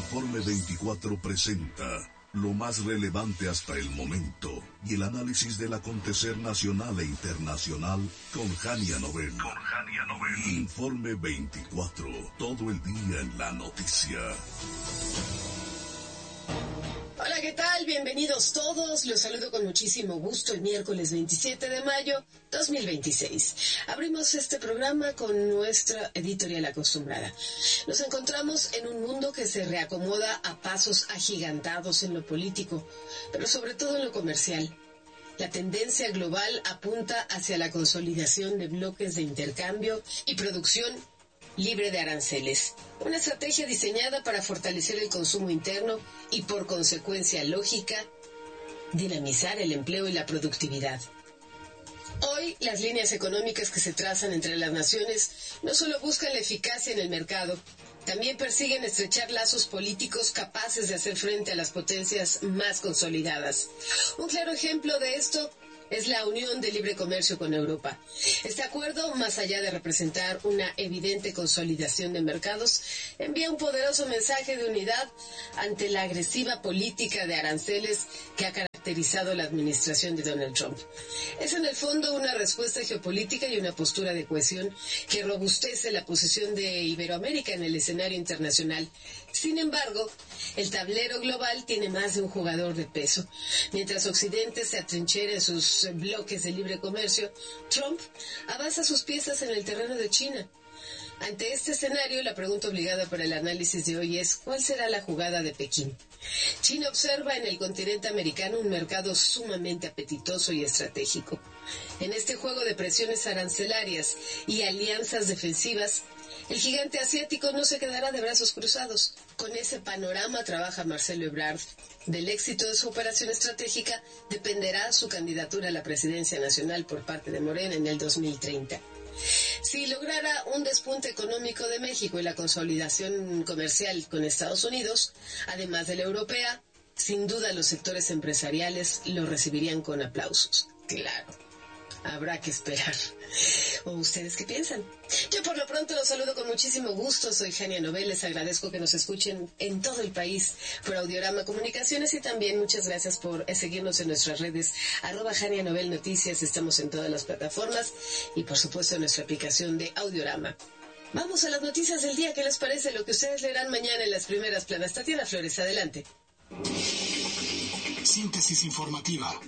Informe 24 presenta lo más relevante hasta el momento y el análisis del acontecer nacional e internacional con Jania Nobel. Informe 24, todo el día en la noticia. Hola, ¿qué tal? Bienvenidos todos. Los saludo con muchísimo gusto el miércoles 27 de mayo 2026. Abrimos este programa con nuestra editorial acostumbrada. Nos encontramos en un mundo que se reacomoda a pasos agigantados en lo político, pero sobre todo en lo comercial. La tendencia global apunta hacia la consolidación de bloques de intercambio y producción libre de aranceles. Una estrategia diseñada para fortalecer el consumo interno y, por consecuencia lógica, dinamizar el empleo y la productividad. Hoy, las líneas económicas que se trazan entre las naciones no solo buscan la eficacia en el mercado, también persiguen estrechar lazos políticos capaces de hacer frente a las potencias más consolidadas. Un claro ejemplo de esto es la Unión de Libre Comercio con Europa. Este acuerdo, más allá de representar una evidente consolidación de mercados, envía un poderoso mensaje de unidad ante la agresiva política de aranceles que ha caracterizado la administración de Donald Trump. Es en el fondo una respuesta geopolítica y una postura de cohesión que robustece la posición de Iberoamérica en el escenario internacional. Sin embargo, el tablero global tiene más de un jugador de peso. Mientras Occidente se atrinchera en sus bloques de libre comercio, Trump avanza sus piezas en el terreno de China. Ante este escenario, la pregunta obligada para el análisis de hoy es: ¿cuál será la jugada de Pekín? China observa en el continente americano un mercado sumamente apetitoso y estratégico. En este juego de presiones arancelarias y alianzas defensivas, el gigante asiático no se quedará de brazos cruzados. Con ese panorama trabaja Marcelo Ebrard. Del éxito de su operación estratégica dependerá su candidatura a la presidencia nacional por parte de Morena en el 2030. Si lograra un despunte económico de México y la consolidación comercial con Estados Unidos, además de la europea, sin duda los sectores empresariales lo recibirían con aplausos. Claro, habrá que esperar. ¿O ustedes qué piensan? Yo por lo pronto los saludo con muchísimo gusto. Soy Jania Nobel. Les agradezco que nos escuchen en todo el país por Audiorama Comunicaciones y también muchas gracias por seguirnos en nuestras redes @Jania Nobel Noticias. Estamos en todas las plataformas y por supuesto en nuestra aplicación de Audiorama. Vamos a las noticias del día. ¿Qué les parece lo que ustedes leerán mañana en las primeras planas? Tatiana Flores, adelante. Síntesis informativa.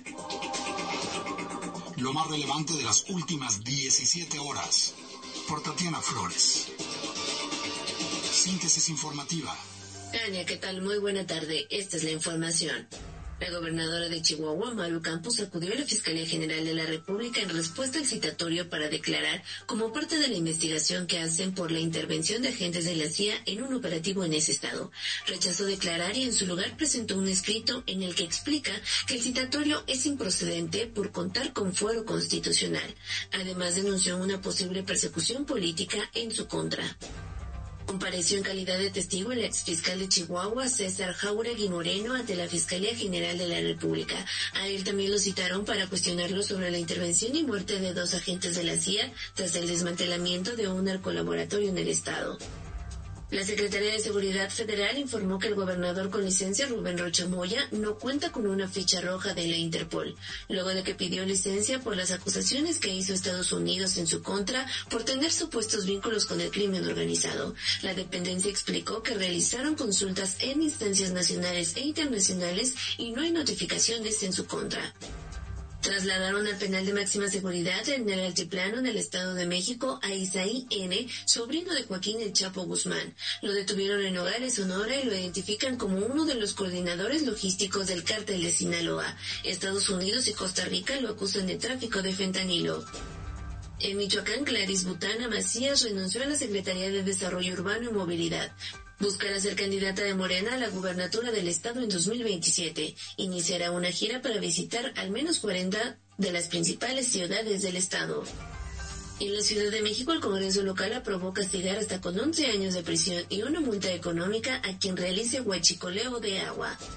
Lo más relevante de las últimas 17 horas. Por Tatiana Flores. Síntesis informativa. Tania, ¿qué tal? Muy buena tarde. Esta es la información. La gobernadora de Chihuahua, Maru Campos, acudió a la Fiscalía General de la República en respuesta al citatorio para declarar como parte de la investigación que hacen por la intervención de agentes de la CIA en un operativo en ese estado. Rechazó declarar y en su lugar presentó un escrito en el que explica que el citatorio es improcedente por contar con fuero constitucional. Además, denunció una posible persecución política en su contra. Compareció en calidad de testigo el exfiscal de Chihuahua, César Jáuregui Moreno, ante la Fiscalía General de la República. A él también lo citaron para cuestionarlo sobre la intervención y muerte de 2 agentes de la CIA tras el desmantelamiento de un narcolaboratorio en el estado. La Secretaría de Seguridad Federal informó que el gobernador con licencia, Rubén Rocha Moya, no cuenta con una ficha roja de la Interpol, luego de que pidió licencia por las acusaciones que hizo Estados Unidos en su contra por tener supuestos vínculos con el crimen organizado. La dependencia explicó que realizaron consultas en instancias nacionales e internacionales y no hay notificaciones en su contra. Trasladaron al penal de máxima seguridad en el Altiplano, en el Estado de México, a Isaí N., sobrino de Joaquín El Chapo Guzmán. Lo detuvieron en Nogales, Sonora, y lo identifican como uno de los coordinadores logísticos del cártel de Sinaloa. Estados Unidos y Costa Rica lo acusan de tráfico de fentanilo. En Michoacán, Gladys Butana Macías renunció a la Secretaría de Desarrollo Urbano y Movilidad. Buscará ser candidata de Morena a la gubernatura del estado en 2027. Iniciará una gira para visitar al menos 40 de las principales ciudades del estado. En la Ciudad de México, el Congreso local aprobó castigar hasta con 11 años de prisión y una multa económica a quien realice huachicoleo de agua.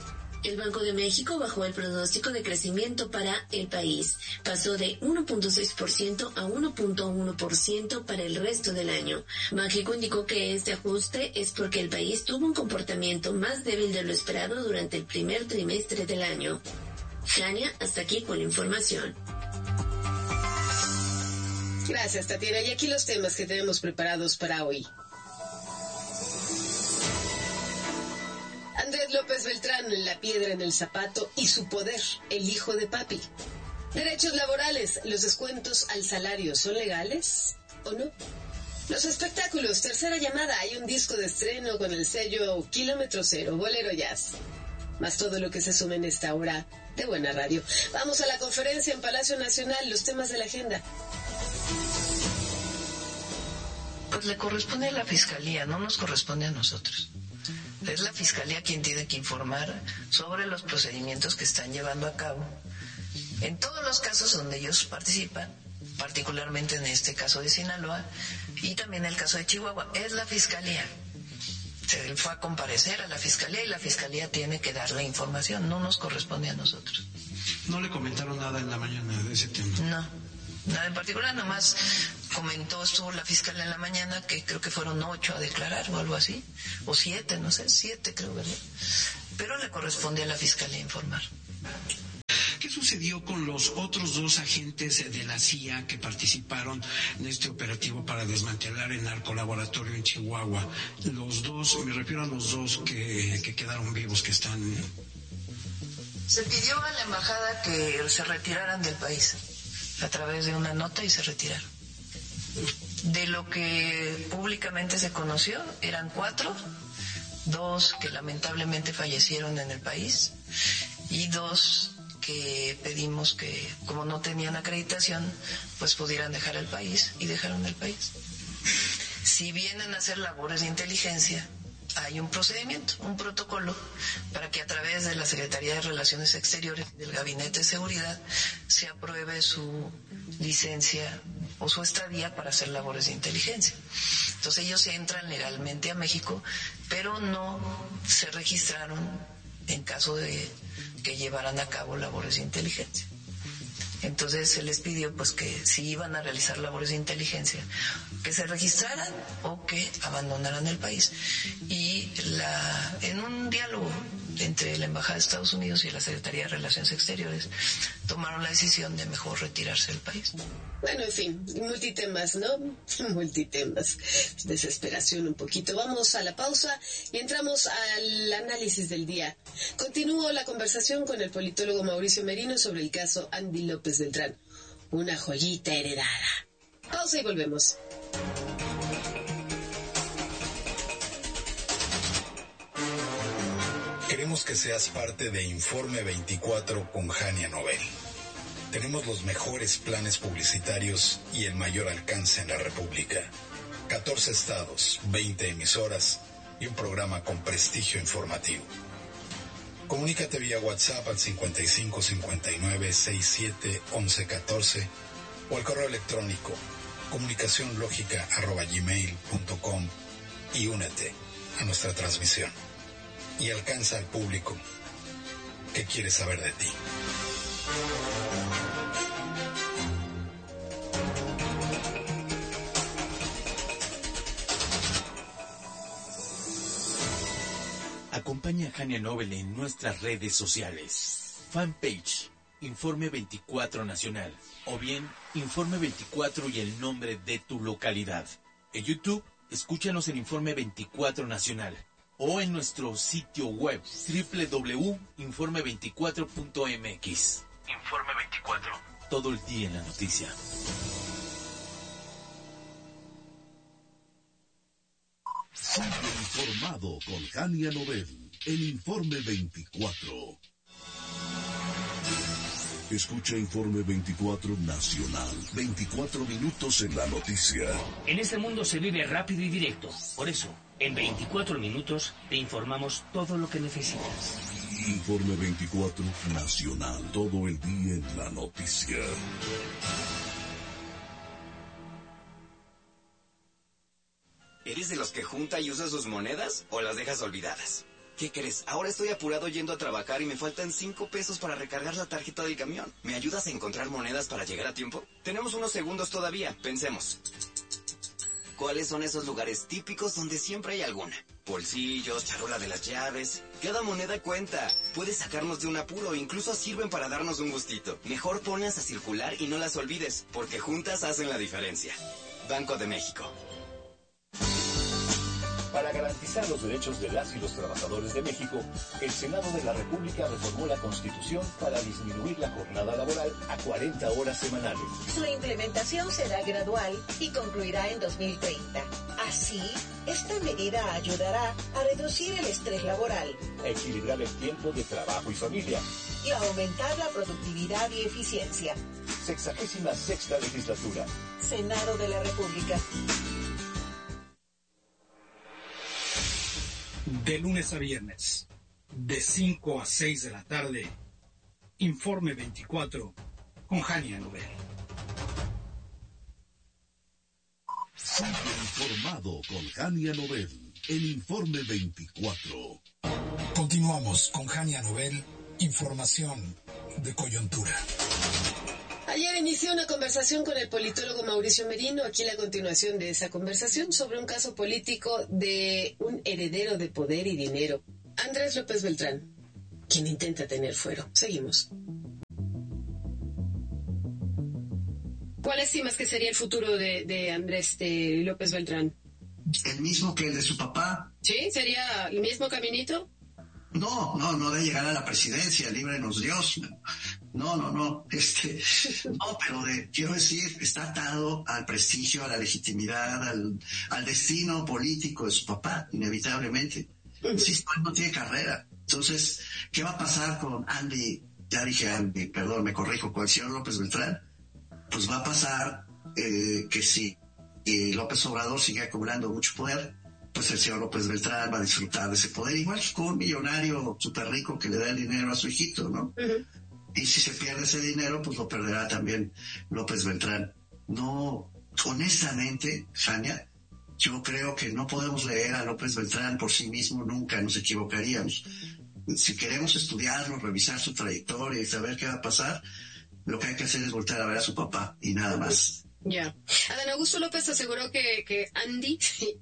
El Banco de México bajó el pronóstico de crecimiento para el país. Pasó de 1.6% a 1.1% para el resto del año. México indicó que este ajuste es porque el país tuvo un comportamiento más débil de lo esperado durante el primer trimestre del año. Jania, hasta aquí con la información. Gracias, Tatiana. Y aquí los temas que tenemos preparados para hoy. Andrés López Beltrán, la piedra en el zapato y su poder, el hijo de papi. Derechos laborales, los descuentos al salario, ¿son legales o no? Los espectáculos, tercera llamada, hay un disco de estreno con el sello Kilómetro Cero, Bolero Jazz. Más todo lo que se suma en esta hora de buena radio. Vamos a la conferencia en Palacio Nacional, los temas de la agenda. Pues le corresponde a la Fiscalía, no nos corresponde a nosotros. Es la Fiscalía quien tiene que informar sobre los procedimientos que están llevando a cabo. En todos los casos donde ellos participan, particularmente en este caso de Sinaloa y también el caso de Chihuahua, es la Fiscalía. Se fue a comparecer a la Fiscalía y la Fiscalía tiene que dar la información, no nos corresponde a nosotros. ¿No le comentaron nada en la mañana de ese tema? No, nada en particular, nomás estuvo la fiscal en la mañana que creo que fueron 8 a declarar o algo así, o 7, no sé, 7 creo, ¿verdad? Pero le corresponde a la Fiscalía informar. ¿Qué sucedió con los otros 2 agentes de la CIA que participaron en este operativo para desmantelar el narcolaboratorio en Chihuahua? Los 2, me refiero a los 2 que quedaron vivos, que están... Se pidió a la embajada que se retiraran del país a través de una nota y se retiraron. De lo que públicamente se conoció, eran 4, 2 que lamentablemente fallecieron en el país y 2 que pedimos que, como no tenían acreditación, pues pudieran dejar el país y dejaron el país. Si vienen a hacer labores de inteligencia, hay un procedimiento, un protocolo, para que a través de la Secretaría de Relaciones Exteriores y del Gabinete de Seguridad se apruebe su licencia o su estadía para hacer labores de inteligencia. Entonces ellos entran legalmente a México, pero no se registraron en caso de que llevaran a cabo labores de inteligencia. Entonces se les pidió pues que si iban a realizar labores de inteligencia, que se registraran o que abandonaran el país. Y en un diálogo entre la Embajada de Estados Unidos y la Secretaría de Relaciones Exteriores, tomaron la decisión de mejor retirarse del país. Bueno, en fin, multitemas, ¿no? Multitemas. Desesperación un poquito. Vamos a la pausa y entramos al análisis del día. Continúo la conversación con el politólogo Mauricio Merino sobre el caso Andy López Beltrán. Una joyita heredada. Pausa y volvemos. Queremos que seas parte de Informe 24 con Jania Nobel. Tenemos los mejores planes publicitarios y el mayor alcance en la República. 14 estados, 20 emisoras y un programa con prestigio informativo. Comunícate vía WhatsApp al 55 59 67 11 14 o al correo electrónico comunicacionlogica@gmail.com y únete a nuestra transmisión. Y alcanza al público que quiere saber de ti. Acompaña a Jania Nobel en nuestras redes sociales. Fanpage, Informe 24 Nacional. O bien, Informe 24 y el nombre de tu localidad. En YouTube, escúchanos en Informe 24 Nacional. O en nuestro sitio web www.informe24.mx. Informe 24. Todo el día en la noticia. Sigue informado con Jania Nobel, el Informe 24. Escucha Informe 24 Nacional. 24 minutos en la noticia. En este mundo se vive rápido y directo. Por eso, en 24 minutos te informamos todo lo que necesitas. Informe 24 Nacional. Todo el día en la noticia. ¿Eres de los que junta y usa sus monedas o las dejas olvidadas? ¿Qué crees? Ahora estoy apurado yendo a trabajar y me faltan 5 pesos para recargar la tarjeta del camión. ¿Me ayudas a encontrar monedas para llegar a tiempo? Tenemos unos segundos todavía, pensemos. ¿Cuáles son esos lugares típicos donde siempre hay alguna? Bolsillos, charola de las llaves. Cada moneda cuenta. Puede sacarnos de un apuro, incluso sirven para darnos un gustito. Mejor ponlas a circular y no las olvides, porque juntas hacen la diferencia. Banco de México. Para garantizar los derechos de las y los trabajadores de México, el Senado de la República reformó la Constitución para disminuir la jornada laboral a 40 horas semanales. Su implementación será gradual y concluirá en 2030. Así, esta medida ayudará a reducir el estrés laboral, a equilibrar el tiempo de trabajo y familia y a aumentar la productividad y eficiencia. 66ª legislatura. Senado de la República. De lunes a viernes, de 5 a 6 de la tarde, Informe 24 con Jania Nobel. Sigue informado con Jania Nobel, el Informe 24. Continuamos con Jania Nobel, información de coyuntura. Ayer inició una conversación con el politólogo Mauricio Merino, aquí la continuación de esa conversación sobre un caso político de un heredero de poder y dinero, Andrés López Beltrán, quien intenta tener fuero. Seguimos. ¿Cuál estimas que sería el futuro de Andrés López Beltrán? El mismo que el de su papá. ¿Sí? ¿Sería el mismo caminito? No de llegar a la presidencia, líbrenos Dios. No, pero quiero decir, está atado al prestigio, a la legitimidad, al destino político de su papá, inevitablemente. Sí, no tiene carrera. Entonces, ¿qué va a pasar con Andy? Ya dije Andy, perdón, me corrijo, con el señor López Beltrán. Pues va a pasar que si López Obrador sigue acumulando mucho poder, pues el señor López Beltrán va a disfrutar de ese poder, igual que con un millonario súper rico que le da el dinero a su hijito, ¿no? Uh-huh. Y si se pierde ese dinero, pues lo perderá también López Beltrán. No, honestamente, Jania, yo creo que no podemos leer a López Beltrán por sí mismo, nunca nos equivocaríamos. Si queremos estudiarlo, revisar su trayectoria y saber qué va a pasar, lo que hay que hacer es voltear a ver a su papá y nada más. Ya. Adán Augusto López aseguró que Andy,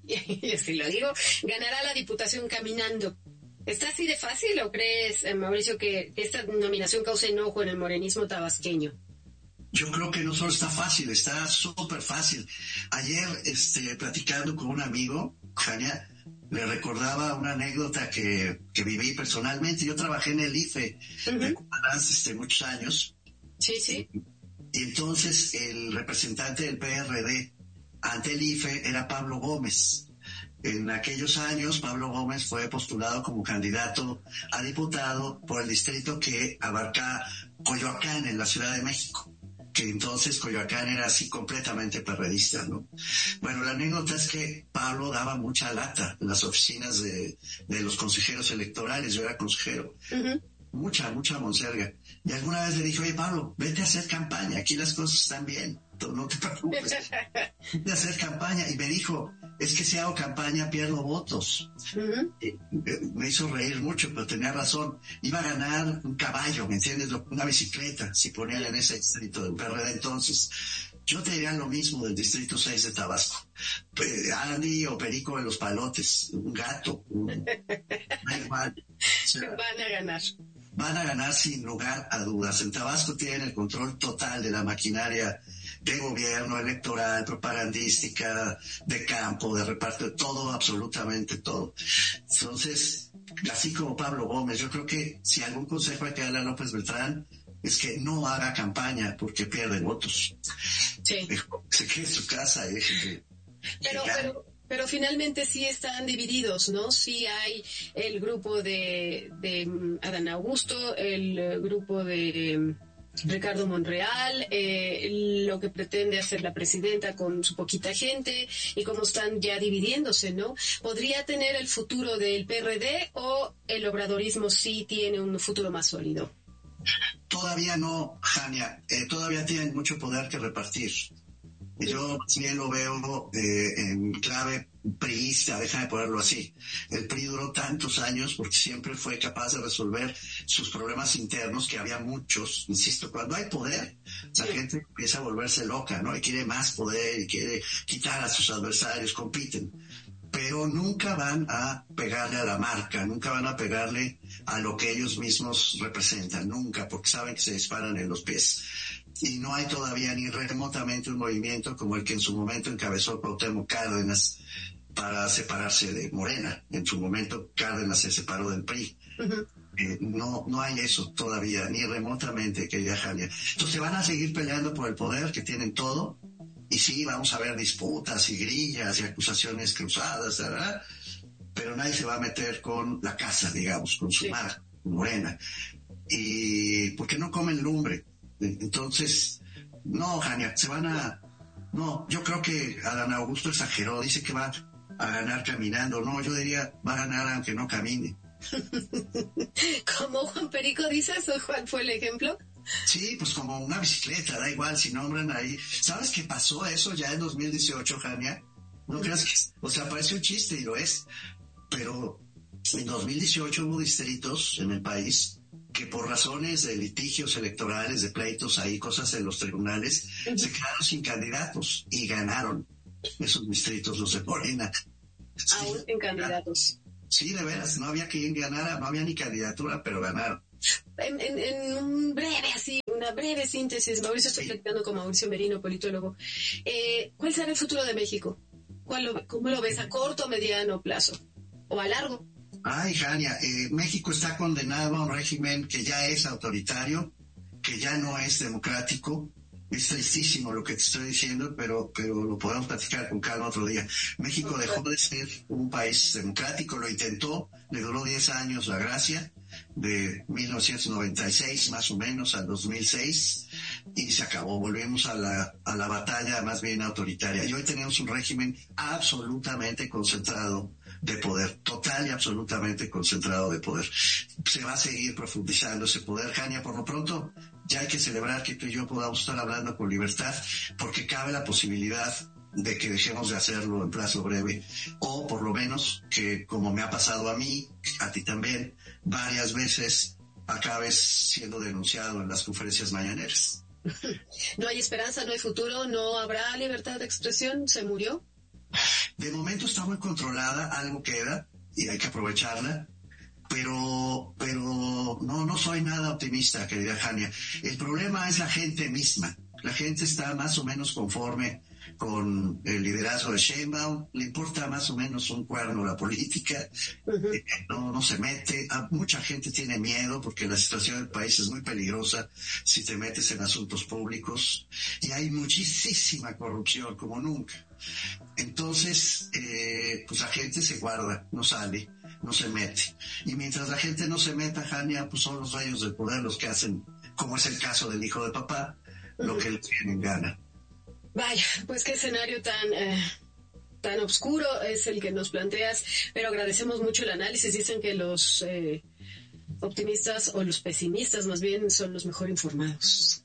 y así lo digo, ganará la diputación caminando. ¿Está así de fácil o crees, Mauricio, que esta nominación causa enojo en el morenismo tabasqueño? Yo creo que no solo está fácil, está súper fácil. Ayer, platicando con un amigo, Jania, le recordaba una anécdota que viví personalmente. Yo trabajé en el IFE, uh-huh, muchos años. Sí. Y entonces el representante del PRD ante el IFE era Pablo Gómez. En aquellos años, Pablo Gómez fue postulado como candidato a diputado por el distrito que abarca Coyoacán, en la Ciudad de México, que entonces Coyoacán era así completamente perredista, ¿no? Bueno, la anécdota es que Pablo daba mucha lata en las oficinas de los consejeros electorales. Yo era consejero. Uh-huh. Mucha monserga. Y alguna vez le dije, oye, Pablo, vete a hacer campaña, aquí las cosas están bien, no te preocupes, vete a hacer campaña. Y me dijo, es que si hago campaña pierdo votos. Uh-huh. Me hizo reír mucho, pero tenía razón. Iba a ganar un caballo, ¿me entiendes? Una bicicleta, si ponían en ese distrito del PRD. Entonces, yo te diría lo mismo del distrito 6 de Tabasco. Andy o Perico de los Palotes, un gato, da igual. O sea, van a ganar sin lugar a dudas. En Tabasco tienen el control total de la maquinaria de gobierno, electoral, propagandística, de campo, de reparto, de todo, absolutamente todo. Entonces, así como Pablo Gómez, yo creo que si algún consejo hay que darle a López Beltrán es que no haga campaña porque pierde votos. Sí. Se quede en su casa y deje que... Pero finalmente sí están divididos, ¿no? Sí hay el grupo de Adán Augusto, el grupo de Ricardo Monreal, lo que pretende hacer la presidenta con su poquita gente y cómo están ya dividiéndose, ¿no? ¿Podría tener el futuro del PRD o el obradorismo sí tiene un futuro más sólido? Todavía no, Jania. Todavía tienen mucho poder que repartir. Yo también lo veo en clave priista, déjame ponerlo así. El PRI duró tantos años porque siempre fue capaz de resolver sus problemas internos, que había muchos. Insisto, cuando hay poder, la gente empieza a volverse loca, ¿no? Y quiere más poder y quiere quitar a sus adversarios, compiten. Pero nunca van a pegarle a la marca, nunca van a pegarle a lo que ellos mismos representan, nunca, porque saben que se disparan en los pies. Y no hay todavía ni remotamente un movimiento como el que en su momento encabezó Cuauhtémoc Cárdenas para separarse de Morena. En su momento Cárdenas se separó del PRI. No hay eso todavía, ni remotamente, querida Jania. Entonces van a seguir peleando por el poder, que tienen todo. Y sí, vamos a ver disputas y grillas y acusaciones cruzadas, ¿verdad? Pero nadie se va a meter con la casa, digamos, con su marca, Morena. Y porque no comen lumbre. Entonces, no, Jania, no, yo creo que Adán Augusto exageró, dice que va a ganar caminando. No, yo diría, va a ganar aunque no camine. ¿Como Juan Perico dices o cuál fue el ejemplo? Sí, pues como una bicicleta, da igual si nombran ahí. ¿Sabes qué pasó eso ya en 2018, Jania? No creas que... O sea, parece un chiste y lo es. Pero en 2018 hubo distritos en el país que por razones de litigios electorales, de pleitos ahí, cosas en los tribunales, se quedaron sin candidatos y ganaron esos distritos, los de Morena. Sí, aún sin candidatos. Sí, de veras, no había quien ganara, no había ni candidatura, pero ganaron. En una breve síntesis, Mauricio, estoy platicando con Mauricio Merino, politólogo. ¿Cuál será el futuro de México? ¿Cómo lo ves? ¿A corto, mediano plazo? ¿O a largo? Ay, Jania, México está condenado a un régimen que ya es autoritario, que ya no es democrático. Es tristísimo lo que te estoy diciendo, pero lo podemos platicar con calma otro día. México dejó de ser un país democrático, lo intentó, le duró 10 años la gracia, de 1996 más o menos al 2006, y se acabó. Volvemos a la batalla más bien autoritaria. Y hoy tenemos un régimen absolutamente concentrado de poder, total y absolutamente concentrado de poder. Se va a seguir profundizando ese poder, Jania. Por lo pronto, ya hay que celebrar que tú y yo podamos estar hablando con libertad, porque cabe la posibilidad de que dejemos de hacerlo en plazo breve, o por lo menos que, como me ha pasado a mí, a ti también, varias veces acabes siendo denunciado en las conferencias mañaneras. ¿No hay esperanza, no hay futuro, no habrá libertad de expresión? ¿Se murió? De momento está muy controlada, algo queda y hay que aprovecharla, pero no soy nada optimista, querida Jania. El problema es la gente misma. La gente está más o menos conforme con el liderazgo de Sheinbaum, le importa más o menos un cuerno la política, no se mete. Mucha gente tiene miedo porque la situación del país es muy peligrosa si te metes en asuntos públicos, y hay muchísima corrupción como nunca. Entonces, pues la gente se guarda, no sale, no se mete. Y mientras la gente no se meta, Jania, pues son los reyes del poder los que hacen, como es el caso del hijo de papá, lo que les viene en gana. Vaya, pues qué escenario tan oscuro es el que nos planteas, pero agradecemos mucho el análisis. Dicen que los optimistas, o los pesimistas más bien, son los mejor informados.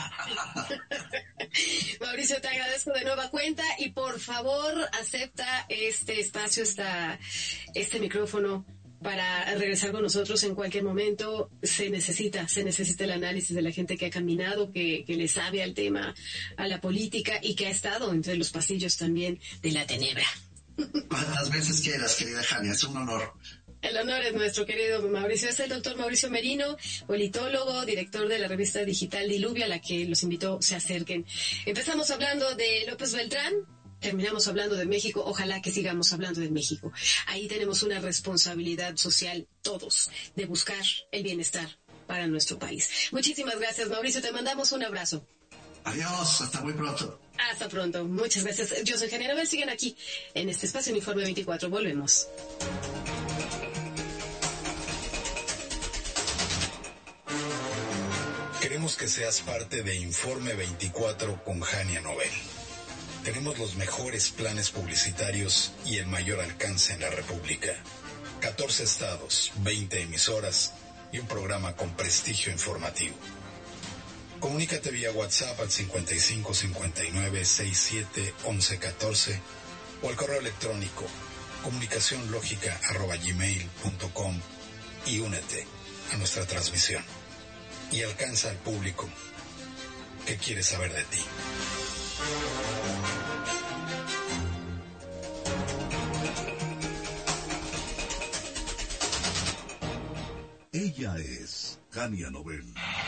Mauricio, te agradezco de nueva cuenta y por favor acepta este espacio, este micrófono para regresar con nosotros en cualquier momento. Se necesita el análisis de la gente que ha caminado, que le sabe al tema, a la política, y que ha estado entre los pasillos también de la tenebra. Cuantas veces quieras, querida Jania, es un honor. El honor es nuestro, querido Mauricio. Es el doctor Mauricio Merino, politólogo, director de la revista digital Diluvio, a la que los invito se acerquen. Empezamos hablando de López Beltrán, terminamos hablando de México. Ojalá que sigamos hablando de México. Ahí tenemos una responsabilidad social, todos, de buscar el bienestar para nuestro país. Muchísimas gracias, Mauricio. Te mandamos un abrazo. Adiós, hasta muy pronto. Hasta pronto, muchas gracias. Yo soy Jania Nobel, siguen aquí en este espacio en Informe 24. Volvemos. Queremos que seas parte de Informe 24 con Jania Nobel. Tenemos los mejores planes publicitarios y el mayor alcance en la República. 14 estados, 20 emisoras y un programa con prestigio informativo. Comunícate vía WhatsApp al 55 59 67 11 14 o al correo electrónico comunicacionlogica@gmail.com y únete a nuestra transmisión y alcanza al público que quiere saber de ti. Ella es Hania Nobel.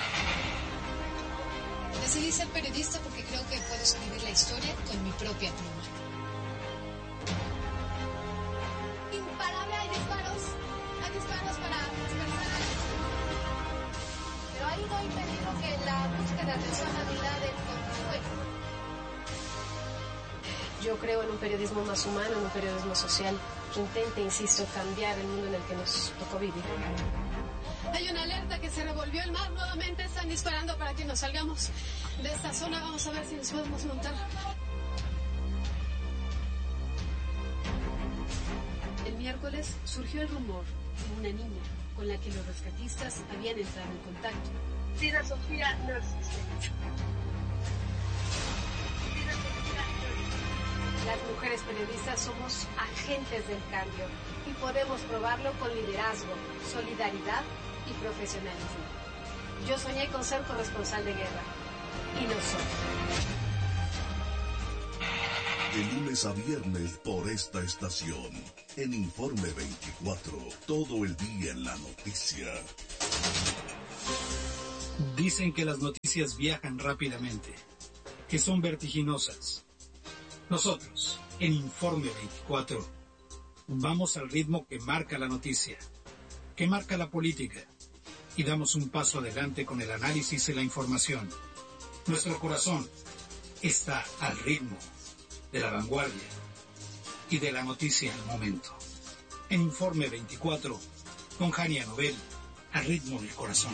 Decidí ser periodista porque creo que puedo escribir la historia con mi propia pluma. Imparable, hay disparos para dispersar. Pero ha ido impedirlo que la búsqueda de humanidades continúe. Yo creo en un periodismo más humano, en un periodismo social que intente, insisto, cambiar el mundo en el que nos tocó vivir. Hay una alerta que se revolvió el mar. Nuevamente están disparando para que nos salgamos de esta zona. Vamos a ver si nos podemos montar. El miércoles surgió el rumor de una niña con la que los rescatistas habían entrado en contacto. Frida Sofía no existe. Las mujeres periodistas somos agentes del cambio y podemos probarlo con liderazgo, solidaridad y profesionalismo. Yo soñé con ser corresponsal de guerra y lo soy. De lunes a viernes por esta estación, en Informe 24, todo el día en la noticia. Dicen que las noticias viajan rápidamente, que son vertiginosas. Nosotros, en Informe 24, vamos al ritmo que marca la noticia, que marca la política, y damos un paso adelante con el análisis y la información. Nuestro corazón está al ritmo de la vanguardia y de la noticia al momento. En Informe 24, con Hania Nobel, al ritmo del corazón.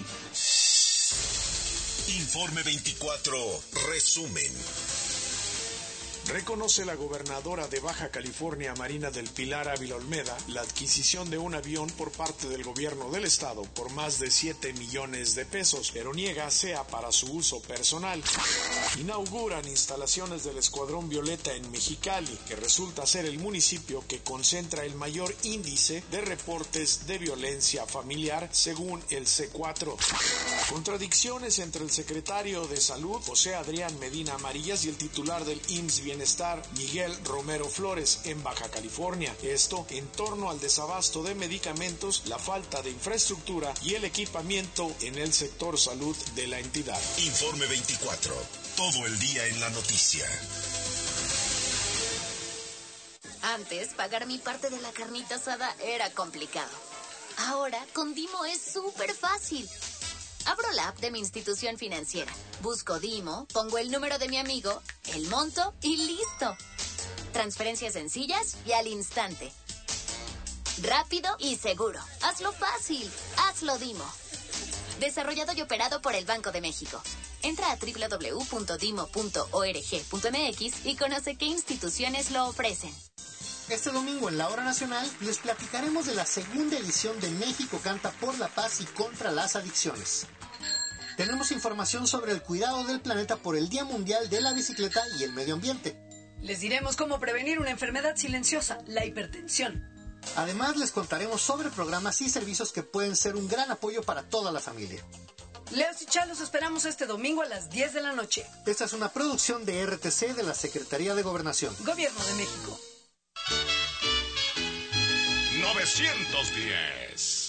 Informe 24, resumen. Reconoce la gobernadora de Baja California, Marina del Pilar Ávila Olmeda, la adquisición de un avión por parte del gobierno del estado por más de 7 millones de pesos, pero niega sea para su uso personal. Inauguran instalaciones del Escuadrón Violeta en Mexicali, que resulta ser el municipio que concentra el mayor índice de reportes de violencia familiar, según el C4. Contradicciones entre el secretario de Salud, José Adrián Medina Amarillas, y el titular del IMSS Bienestar, Miguel Romero Flores, en Baja California. Esto en torno al desabasto de medicamentos, la falta de infraestructura y el equipamiento en el sector salud de la entidad. Informe 24. Todo el día en la noticia. Antes, pagar mi parte de la carnita asada era complicado. Ahora, con Dimo es súper fácil. Abro la app de mi institución financiera, busco Dimo, pongo el número de mi amigo, el monto y listo. Transferencias sencillas y al instante. Rápido y seguro. Hazlo fácil. Hazlo Dimo. Desarrollado y operado por el Banco de México. Entra a www.dimo.org.mx y conoce qué instituciones lo ofrecen. Este domingo en la Hora Nacional les platicaremos de la segunda edición de México Canta por la Paz y contra las Adicciones. Tenemos información sobre el cuidado del planeta por el Día Mundial de la Bicicleta y el Medio Ambiente. Les diremos cómo prevenir una enfermedad silenciosa, la hipertensión. Además, les contaremos sobre programas y servicios que pueden ser un gran apoyo para toda la familia. Leos y Chá, los esperamos este domingo a las 10 de la noche. Esta es una producción de RTC de la Secretaría de Gobernación. Gobierno de México. 910.